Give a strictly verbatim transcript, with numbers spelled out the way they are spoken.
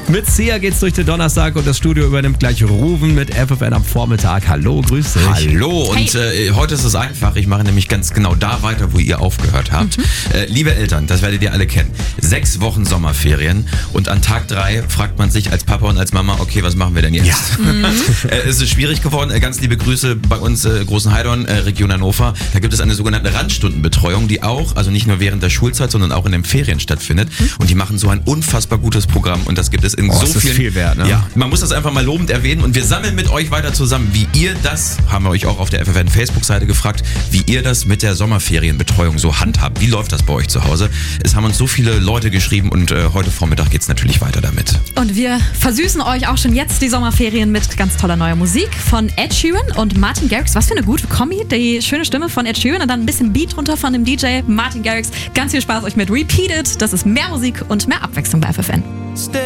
Mit Sia geht's durch den Donnerstag und das Studio übernimmt gleich Ruven mit F F N am Vormittag. Hallo, grüß dich. Hallo, und äh, heute ist es einfach. Ich mache nämlich ganz genau da weiter, wo ihr aufgehört habt. Mhm. Äh, liebe Eltern, das werdet ihr alle kennen. Sechs Wochen Sommerferien und an Tag drei fragt man sich als Papa und als Mama, okay, was machen wir denn jetzt? Ja. Mhm. äh, es ist schwierig geworden. Äh, ganz liebe Grüße bei uns, äh, Großen Heidorn, äh, Region Hannover. Da gibt es eine sogenannte Randstundenbetreuung, die auch, also nicht nur während der Schulzeit, sondern auch in den Ferien stattfindet. Mhm. Und die machen so ein unfassbar gutes Programm und das gibt es in oh, so das vielen... Ist viel wert, ne? Ja, man muss das einfach mal lobend erwähnen und wir sammeln mit euch weiter zusammen, wie ihr das, haben wir euch auch auf der F F N Facebook-Seite gefragt, wie ihr das mit der Sommerferienbetreuung so handhabt. Wie läuft das bei euch zu Hause? Es haben uns so viele Leute geschrieben und äh, heute Vormittag geht's natürlich weiter damit. Und wir versüßen euch auch schon jetzt die Sommerferien mit ganz toller neuer Musik von Ed Sheeran und Martin Garrix. Was für eine gute Kombi, die schöne Stimme von Ed Sheeran und dann ein bisschen Beat drunter von dem D J Martin Garrix. Ganz viel Spaß euch mit Repeat It. Das ist mehr Musik und mehr Abwechslung bei F F N.